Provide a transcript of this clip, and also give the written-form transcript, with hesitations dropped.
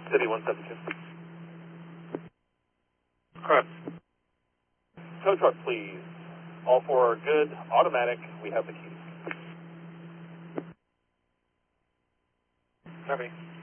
City 172. Correct. Tow truck, please. All four are good. Automatic. We have the keys. Copy.